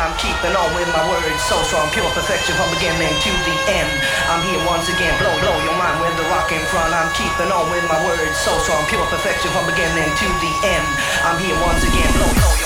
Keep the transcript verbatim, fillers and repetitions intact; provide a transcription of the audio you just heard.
I'm keeping on with my words so strong, pure perfection from beginning to the end. I'm here once again, blow, blow your mind with the rock in front. I'm keeping on with my words so strong, pure perfection from beginning to the end. I'm here once again, blow, blow your